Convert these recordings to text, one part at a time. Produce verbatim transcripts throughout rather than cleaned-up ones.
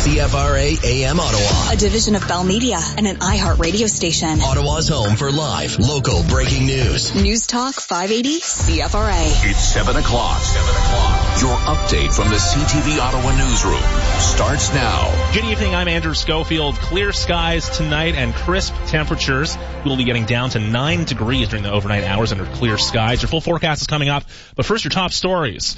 C F R A A M Ottawa. A division of Bell Media and an iHeart radio station. Ottawa's home for live, local breaking news. News Talk five eighty C F R A. It's seven o'clock. seven o'clock. Your update from the C T V Ottawa newsroom starts now. Good evening. I'm Andrew Schofield. Clear skies tonight and crisp temperatures. We'll be getting down to nine degrees during the overnight hours under clear skies. Your full forecast is coming up. But first, your top stories.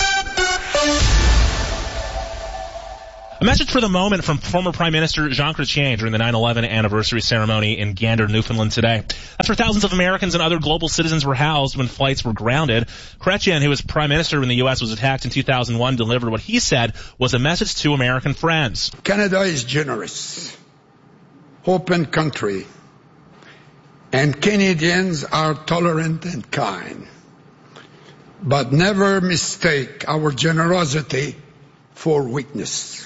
A message for the moment from former Prime Minister Jean Chrétien during the nine eleven anniversary ceremony in Gander, Newfoundland today. After thousands of Americans and other global citizens were housed when flights were grounded, Chrétien, who was Prime Minister when the U S was attacked in two thousand one, delivered what he said was a message to American friends. Canada is generous, open country, and Canadians are tolerant and kind. But never mistake our generosity for weakness.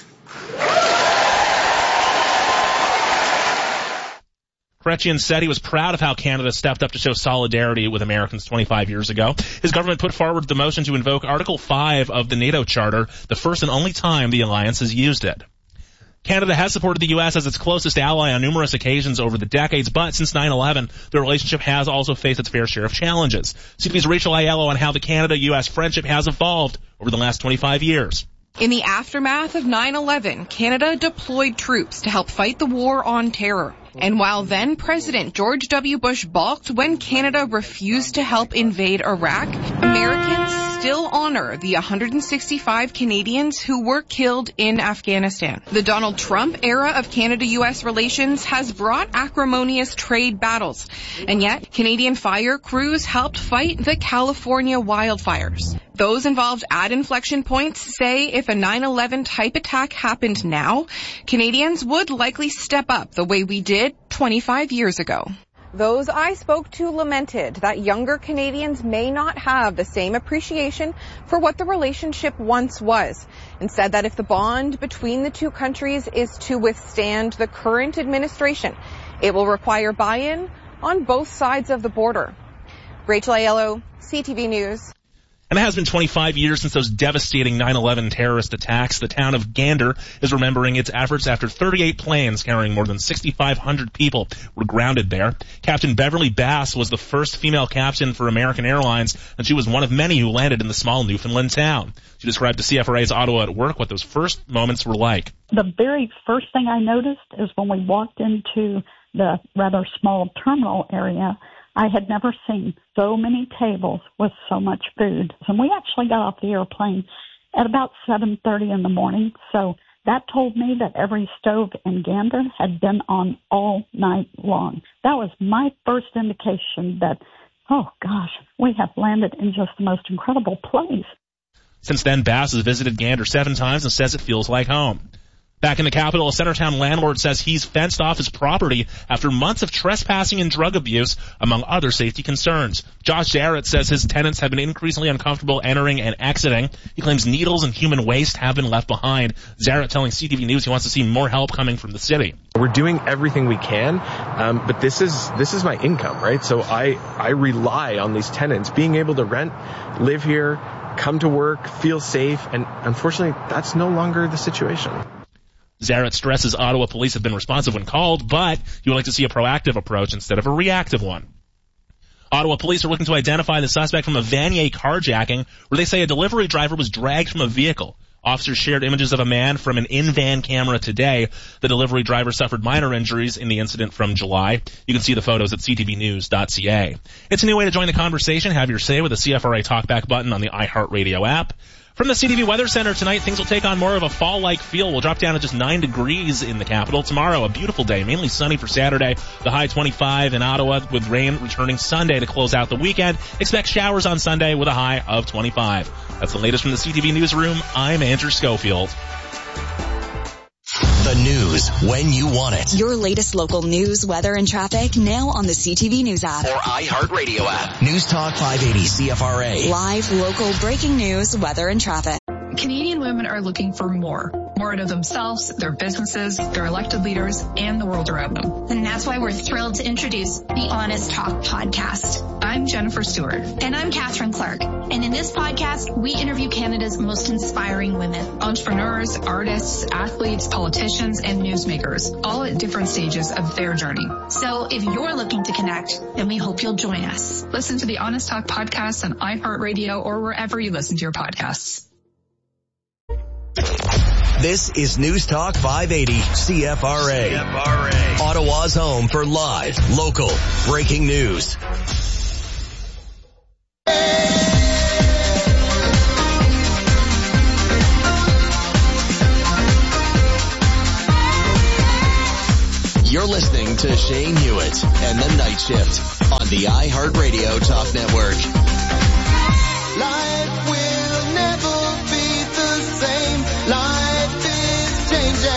Chrétien said he was proud of how Canada stepped up to show solidarity with Americans twenty-five years ago. His government put forward the motion to invoke Article five of the NATO Charter, the first and only time the alliance has used it. Canada has supported the U S as its closest ally on numerous occasions over the decades, but since nine eleven, the relationship has also faced its fair share of challenges. C T V's Rachel Aiello on how the Canada-U S friendship has evolved over the last twenty-five years. In the aftermath of nine eleven, Canada deployed troops to help fight the war on terror. And while then President George W. Bush balked when Canada refused to help invade Iraq, Americans still honor the one hundred sixty-five Canadians who were killed in Afghanistan. The Donald Trump era of Canada-U S relations has brought acrimonious trade battles. And yet, Canadian fire crews helped fight the California wildfires. Those involved at inflection points say if a nine eleven type attack happened now, Canadians would likely step up the way we did twenty-five years ago. Those I spoke to lamented that younger Canadians may not have the same appreciation for what the relationship once was, and said that if the bond between the two countries is to withstand the current administration, it will require buy-in on both sides of the border. Rachel Aiello, C T V News. And it has been twenty-five years since those devastating nine eleven terrorist attacks. The town of Gander is remembering its efforts after thirty-eight planes carrying more than sixty-five hundred people were grounded there. Captain Beverly Bass was the first female captain for American Airlines, and she was one of many who landed in the small Newfoundland town. She described to C F R A's Ottawa at Work what those first moments were like. The very first thing I noticed is when we walked into the rather small terminal area, I had never seen so many tables with so much food. And we actually got off the airplane at about seven thirty in the morning, so that told me that every stove in Gander had been on all night long. That was my first indication that, oh gosh, we have landed in just the most incredible place. Since then, Bass has visited Gander seven times and says it feels like home. Back in the capital, a Centertown landlord says he's fenced off his property after months of trespassing and drug abuse, among other safety concerns. Josh Jarrett says his tenants have been increasingly uncomfortable entering and exiting. He claims needles and human waste have been left behind. Jarrett telling C T V News he wants to see more help coming from the city. We're doing everything we can, um, but this is this is my income, right? So I, I rely on these tenants being able to rent, live here, come to work, feel safe, and unfortunately, that's no longer the situation. Zarrett stresses Ottawa police have been responsive when called, but he would like to see a proactive approach instead of a reactive one. Ottawa police are looking to identify the suspect from a Vanier carjacking where they say a delivery driver was dragged from a vehicle. Officers shared images of a man from an in-van camera today. The delivery driver suffered minor injuries in the incident from July. You can see the photos at c t v news dot c a. It's a new way to join the conversation. Have your say with the C F R A Talkback button on the iHeartRadio app. From the C T V Weather Center tonight, things will take on more of a fall-like feel. We'll drop down to just nine degrees in the capital. Tomorrow, a beautiful day, mainly sunny for Saturday. The high twenty-five in Ottawa with rain returning Sunday to close out the weekend. Expect showers on Sunday with a high of twenty-five. That's the latest from the C T V Newsroom. I'm Andrew Schofield. The news when you want it. Your latest local news, weather, and traffic now on the C T V News app. Or iHeartRadio app. News Talk five eighty C F R A. Live, local, breaking news, weather, and traffic. Canadian women are looking for more. more out of themselves, their businesses, their elected leaders, and the world around them. And that's why we're thrilled to introduce the Honest Talk podcast. I'm Jennifer Stewart. And I'm Catherine Clark. And in this podcast, we interview Canada's most inspiring women. Entrepreneurs, artists, athletes, politicians, and newsmakers, all at different stages of their journey. So if you're looking to connect, then we hope you'll join us. Listen to the Honest Talk podcast on iHeartRadio or wherever you listen to your podcasts. This is News Talk five eighty C F R A. C F R A. Ottawa's home for live, local, breaking news. You're listening to Shane Hewitt and the Night Shift on the iHeartRadio Talk Network. Life will never be the same. Life is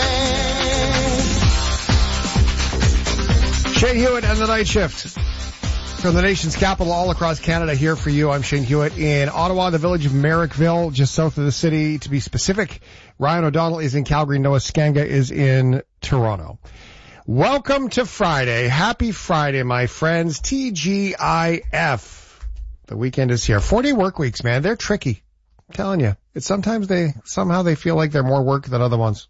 changing. Shane Hewitt and the Night Shift. From the nation's capital all across Canada here for you. I'm Shane Hewitt in Ottawa, the village of Merrickville, just south of the city. To be specific, Ryan O'Donnell is in Calgary. Noah Skanga is in Toronto. Welcome to Friday. Happy Friday, my friends. T G I F. The weekend is here. Four-day work weeks, man. They're tricky. I'm telling you. It's sometimes they, somehow they feel like they're more work than other ones.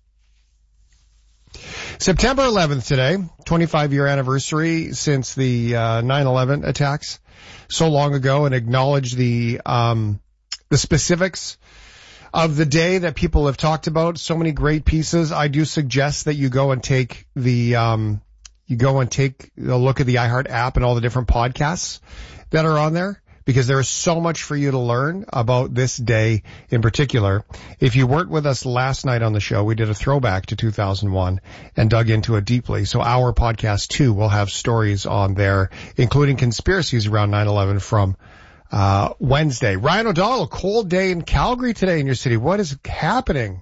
September eleventh today, twenty-five year anniversary since the uh, nine eleven attacks so long ago, and acknowledge the um the specifics of the day that people have talked about. So many great pieces. I do suggest that you go and take the um you go and take a look at the iHeart app and all the different podcasts that are on there, because there is so much for you to learn about this day in particular. If you weren't with us last night on the show, we did a throwback to two thousand one and dug into it deeply. So our podcast, too, will have stories on there, including conspiracies around nine eleven from uh Wednesday. Ryan O'Donnell, cold day in Calgary today in your city. What is happening?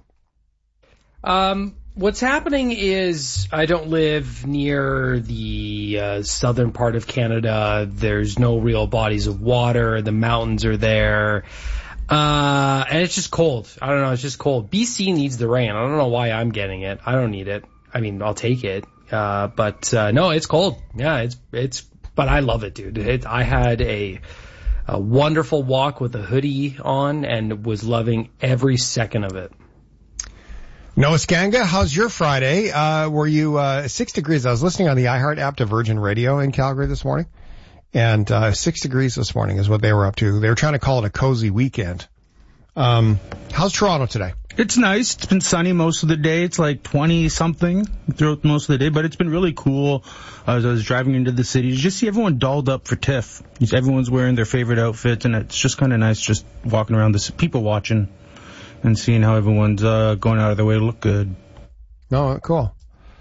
Um, what's happening is I don't live near the uh, southern part of Canada. There's no real bodies of water. The mountains are there. Uh, and it's just cold. I don't know. It's just cold. B C needs the rain. I don't know why I'm getting it. I don't need it. I mean, I'll take it. Uh, but, uh, no, it's cold. Yeah, it's, it's, but I love it, dude. It, I had a, a wonderful walk with a hoodie on and was loving every second of it. Noah Skanga, how's your Friday? Uh, were you, uh, six degrees? I was listening on the iHeart app to Virgin Radio in Calgary this morning. And, uh, six degrees this morning is what they were up to. They were trying to call it a cozy weekend. Um, how's Toronto today? It's nice. It's been sunny most of the day. It's like twenty something throughout most of the day, but it's been really cool. Uh, as I was driving into the city to just see everyone dolled up for TIFF. Everyone's wearing their favorite outfit, and it's just kind of nice just walking around, this people watching and seeing how everyone's uh, going out of their way to look good. No, cool.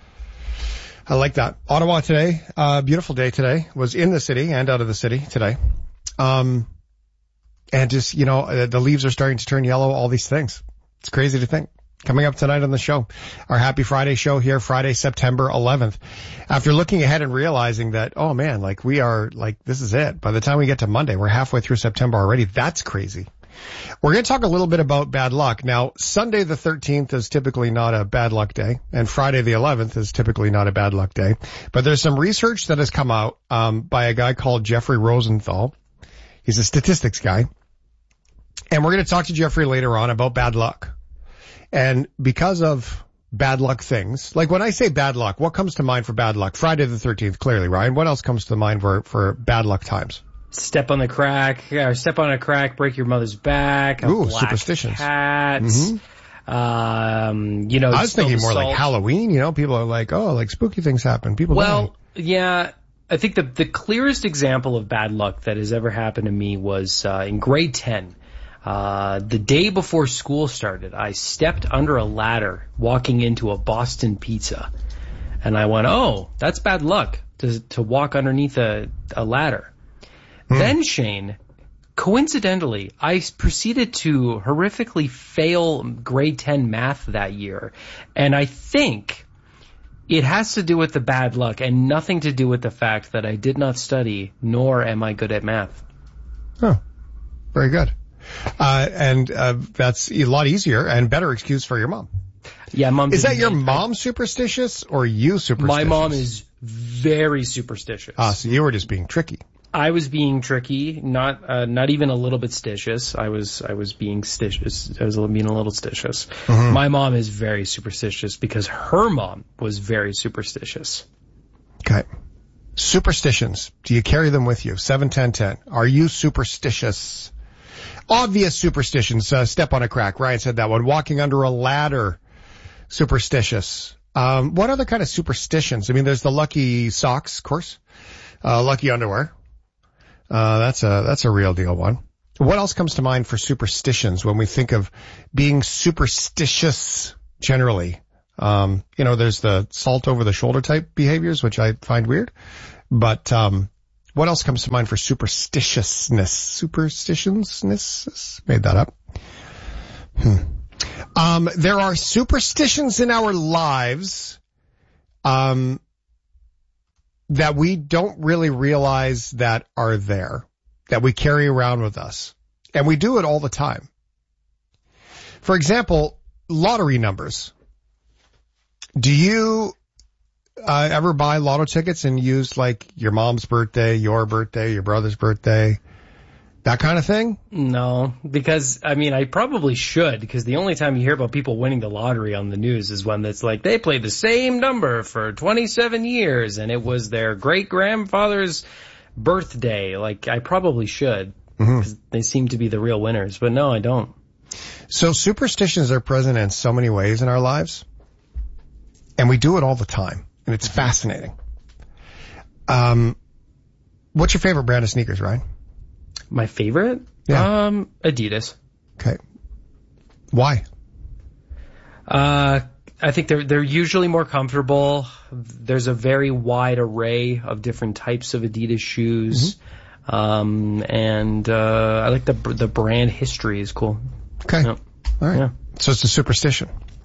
I like that. Ottawa today, uh, beautiful day today, was in the city and out of the city today. Um, and just, you know, the leaves are starting to turn yellow, all these things. It's crazy to think. Coming up tonight on the show, our Happy Friday show here, Friday, September eleventh. After looking ahead and realizing that, oh man, like we are, like, this is it. By the time we get to Monday, we're halfway through September already. That's crazy. We're going to talk a little bit about bad luck. Now, Sunday the thirteenth is typically not a bad luck day, and Friday the eleventh is typically not a bad luck day. But there's some research that has come out um, by a guy called Jeffrey Rosenthal. He's a statistics guy. And we're going to talk to Jeffrey later on about bad luck. And because of bad luck things, like when I say bad luck, what comes to mind for bad luck? Friday the thirteenth, clearly, Ryan. What else comes to mind for, for bad luck times? Step on the crack, or step on a crack, break your mother's back, a Ooh, black superstitions. cat, Mm-hmm. um, you know. I was thinking more salt. like Halloween, you know, people are like, oh, like spooky things happen. People Well, die. yeah, I think the, the clearest example of bad luck that has ever happened to me was uh, in grade ten. Uh, the day before school started, I stepped under a ladder walking into a Boston Pizza. And I went, oh, that's bad luck to to walk underneath a, a ladder. Hmm. Then, Shane, coincidentally, I proceeded to horrifically fail grade ten math that year. And I think it has to do with the bad luck and nothing to do with the fact that I did not study, nor am I good at math. Oh, very good. Uh, and, uh, that's a lot easier and better excuse for your mom. Yeah, mom. Is that your mom superstitious or you superstitious? My mom is very superstitious. Ah, so you were just being tricky. I was being tricky, not uh, not even a little bit stitious. I was I was being stitious. I was being a little stitious. Mm-hmm. My mom is very superstitious because her mom was very superstitious. Okay. Superstitions. Do you carry them with you? seven ten ten. Are you superstitious? Obvious superstitions. Uh, step on a crack. Ryan said that one. Walking under a ladder. Superstitious. Um, what other kind of superstitions? I mean, there's the lucky socks, of course. Uh, lucky underwear. Uh, that's a, that's a real deal one. What else comes to mind for superstitions when we think of being superstitious generally? Um, you know, there's the salt over the shoulder type behaviors, which I find weird. But, um, what else comes to mind for superstitiousness? Superstitionsness? Made that up. Hmm. Um, there are superstitions in our lives, um, that we don't really realize that are there, that we carry around with us. And we do it all the time. For example, lottery numbers. Do you uh, ever buy lotto tickets and use like your mom's birthday, your birthday, your brother's birthday, that kind of thing? No, because, I mean, I probably should, because the only time you hear about people winning the lottery on the news is when it's like they played the same number for twenty-seven years and it was their great-grandfather's birthday. Like, I probably should, because mm-hmm. they seem to be the real winners, but no, I don't. So superstitions are present in so many ways in our lives, and we do it all the time, and it's fascinating. Um, what's your favorite brand of sneakers, Ryan? My favorite? Yeah. Um, Adidas. Okay. Why? Uh, I think they're, they're usually more comfortable. There's a very wide array of different types of Adidas shoes. Mm-hmm. Um, and, uh, I like the, the brand history is cool. Okay. Yeah. All right. Yeah. So it's a superstition.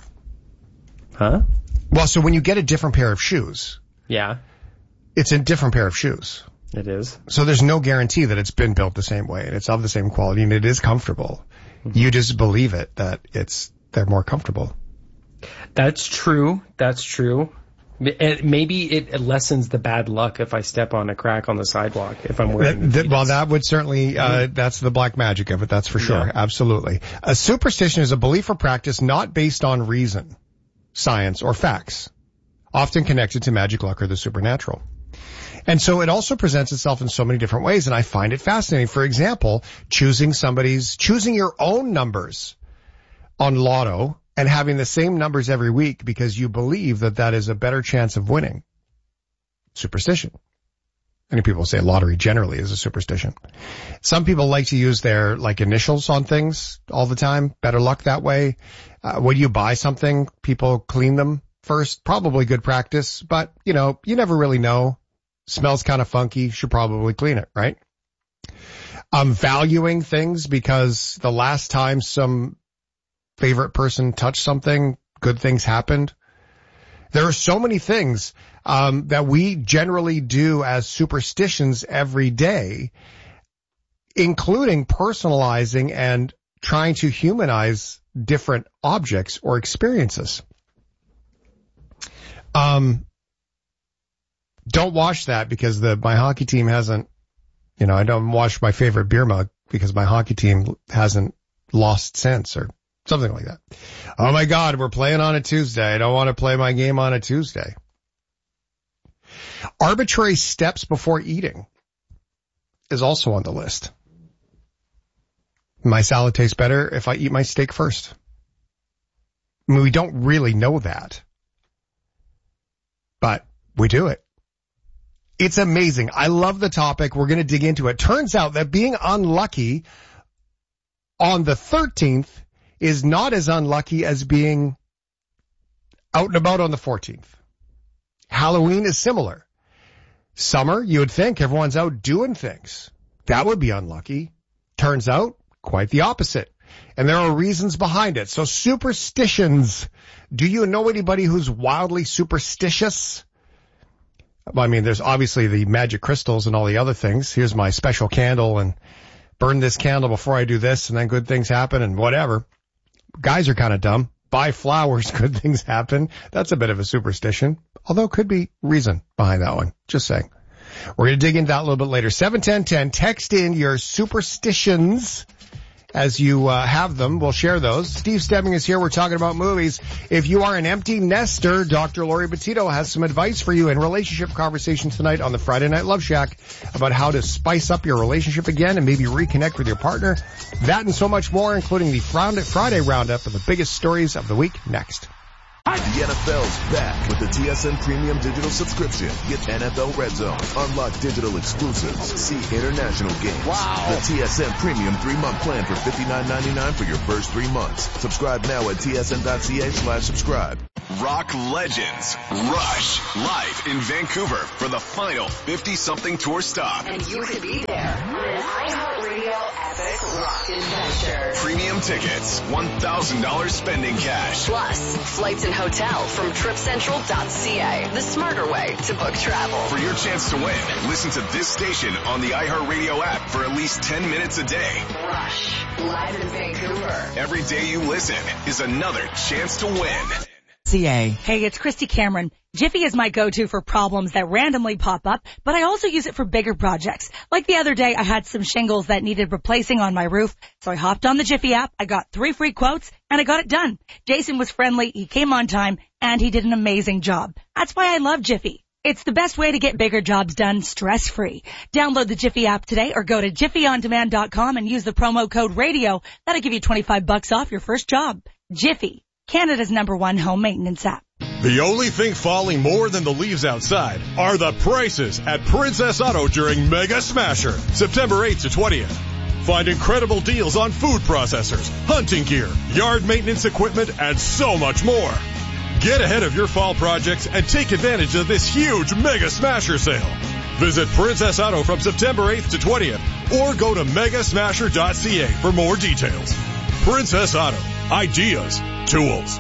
Huh? Well, so when you get a different pair of shoes. Yeah. It's a different pair of shoes. It is. So there's no guarantee that it's been built the same way and it's of the same quality and it is comfortable. Mm-hmm. You just believe it, that it's, they're more comfortable. That's true. That's true. Maybe it lessens the bad luck if I step on a crack on the sidewalk if I'm wearing that, that, Well, that would certainly, uh, mm-hmm. that's the black magic of it. That's for sure. Yeah. Absolutely. A superstition is a belief or practice not based on reason, science, or facts, often connected to magic, luck, or the supernatural. And so it also presents itself in so many different ways, and I find it fascinating. For example, choosing somebody's, choosing your own numbers on Lotto and having the same numbers every week because you believe that that is a better chance of winning. Superstition. Many people say lottery generally is a superstition. Some people like to use their, like, initials on things all the time. Better luck that way. Uh, when you buy something, people clean them first. Probably good practice, but, you know, you never really know. Smells kind of funky, should probably clean it, right? Um, valuing things because the last time some favorite person touched something, good things happened. There are so many things, um, that we generally do as superstitions every day, including personalizing and trying to humanize different objects or experiences. Um, Don't wash that because the my hockey team hasn't, you know, I don't wash my favorite beer mug because my hockey team hasn't lost since or something like that. Oh my God, we're playing on a Tuesday. I don't want to play my game on a Tuesday. Arbitrary steps before eating is also on the list. My salad tastes better if I eat my steak first. I mean, we don't really know that, but we do it. It's amazing. I love the topic. We're going to dig into it. Turns out that being unlucky on the thirteenth is not as unlucky as being out and about on the fourteenth. Halloween is similar. Summer, you would think everyone's out doing things. That would be unlucky. Turns out, quite the opposite. And there are reasons behind it. So superstitions. Do you know anybody who's wildly superstitious? Well, I mean, there's obviously the magic crystals and all the other things. Here's my special candle and burn this candle before I do this and then good things happen and whatever. Guys are kind of dumb. buy flowers, good things happen. That's a bit of a superstition, although could be reason behind that one. Just saying. We're going to dig into that a little bit later. seven ten ten, text in your superstitions as you uh, have them. We'll share those. Steve Stebbing is here. We're talking about movies. If you are an empty nester, Doctor Lori Petito has some advice for you in relationship conversations tonight on the Friday Night Love Shack about how to spice up your relationship again and maybe reconnect with your partner. That and so much more, including the Friday Roundup of the biggest stories of the week next. The N F L's back with the T S N Premium Digital Subscription. Get N F L Red Zone, unlock digital exclusives, see international games. Wow. The T S N Premium three-month plan for fifty-nine ninety-nine for your first three months. Subscribe now at tsn.ca slash subscribe. Rock legends Rush live in Vancouver for the final fifty-something tour stop. And you could be there on an iHeartRadio Epic Rock Adventure. Premium tickets, one thousand dollars spending cash. Plus, flights and hotel from trip central dot c a, the smarter way to book travel. For your chance to win, listen to this station on the iHeartRadio app for at least ten minutes a day. Rush, live in Vancouver. Every day you listen is another chance to win. C A. Hey, it's Christy Cameron. Jiffy is my go-to for problems that randomly pop up, but I also use it for bigger projects. Like the other day, I had some shingles that needed replacing on my roof, so I hopped on the Jiffy app, I got three free quotes, and I got it done. Jason was friendly, he came on time, and he did an amazing job. That's why I love Jiffy. It's the best way to get bigger jobs done stress-free. Download the Jiffy app today or go to jiffy on demand dot com and use the promo code radio. That'll give you twenty-five bucks off your first job. Jiffy, Canada's number one home maintenance app. The only thing falling more than the leaves outside are the prices at Princess Auto during Mega Smasher, September eighth to twentieth. Find incredible deals on food processors, hunting gear, yard maintenance equipment, and so much more. Get ahead of your fall projects and take advantage of this huge Mega Smasher sale. Visit Princess Auto from September eighth to twentieth or go to mega smasher dot c a for more details. Princess Auto. Ideas. Tools.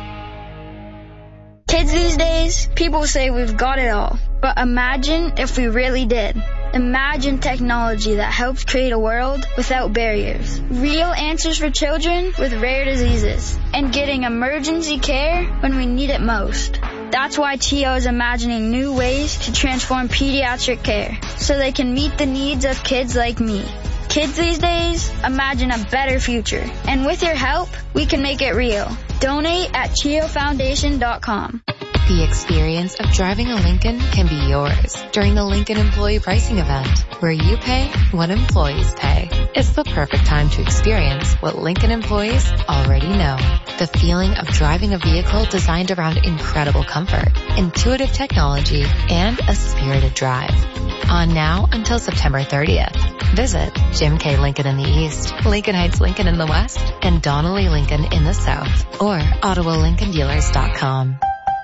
Kids these days, people say we've got it all. But imagine if we really did. Imagine technology that helps create a world without barriers. Real answers for children with rare diseases. And getting emergency care when we need it most. That's why T O is imagining new ways to transform pediatric care so they can meet the needs of kids like me. Kids these days, imagine a better future. And with your help, we can make it real. Donate at chio foundation dot com. The experience of driving a Lincoln can be yours during the Lincoln Employee Pricing Event, where you pay what employees pay. It's the perfect time to experience what Lincoln employees already know. The feeling of driving a vehicle designed around incredible comfort, intuitive technology, and a spirited drive. On now until September thirtieth. Visit Jim K. Lincoln in the East, Lincoln Heights Lincoln in the West, and Donnelly Lincoln in the South, or ottawa lincoln dealers dot com.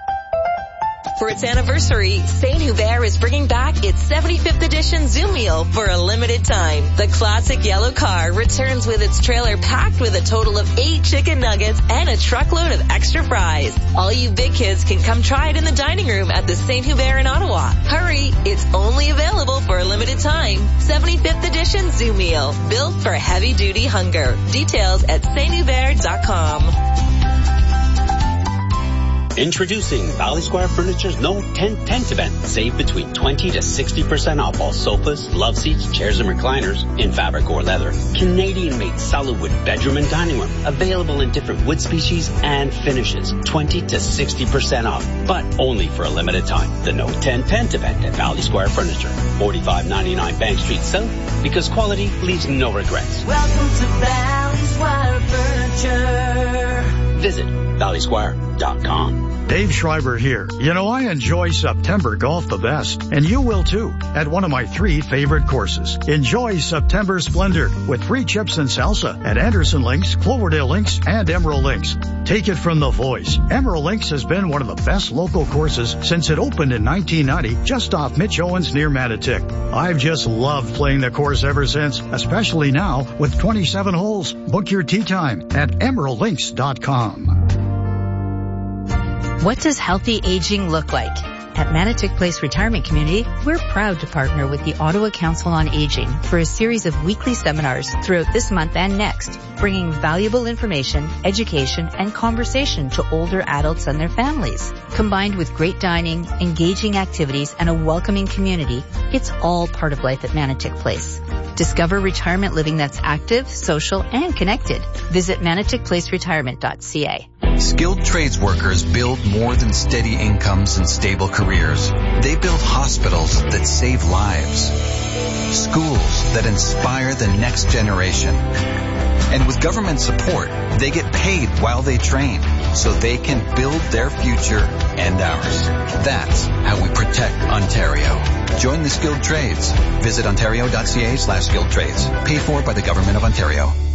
For its anniversary, Saint Hubert is bringing back its seventy-fifth edition Zoom meal for a limited time. The classic yellow car returns with its trailer packed with a total of eight chicken nuggets and a truckload of extra fries. All you big kids can come try it in the dining room at the Saint Hubert in Ottawa. Hurry, it's only available for a limited time. seventy-fifth edition Zoom meal, built for heavy-duty hunger. Details at saint hubert dot com. Introducing Valley Square Furniture's No ten Tent event. Save between twenty to sixty percent off all sofas, love seats, chairs, and recliners in fabric or leather. Canadian-made solid wood bedroom and dining room. Available in different wood species and finishes. twenty to sixty percent off, but only for a limited time. The No ten Tent event at Valley Square Furniture. forty-five ninety-nine Bank Street South, because quality leaves no regrets. Welcome to Valley Square Furniture. Visit valley square dot com. Dave Schreiber here. You know, I enjoy September golf the best, and you will too, at one of my three favorite courses. Enjoy September Splendor with free chips and salsa at Anderson Links, Cloverdale Links, and Emerald Links. Take it from the voice. Emerald Links has been one of the best local courses since it opened in nineteen ninety, just off Mitch Owens near Matitic. I've just loved playing the course ever since, especially now with twenty-seven holes. Book your tee time at emerald links dot com. What does healthy aging look like? At Manotick Place Retirement Community, we're proud to partner with the Ottawa Council on Aging for a series of weekly seminars throughout this month and next, bringing valuable information, education, and conversation to older adults and their families. Combined with great dining, engaging activities, and a welcoming community, it's all part of life at Manotick Place. Discover retirement living that's active, social, and connected. Visit manotick place retirement dot c a. Skilled trades workers build more than steady incomes and stable careers. They build hospitals that save lives, schools that inspire the next generation. And with government support, they get paid while they train so they can build their future and ours. That's how we protect Ontario. Join the skilled trades. Visit ontario dot c a slash skilled trades. Paid for by the Government of Ontario.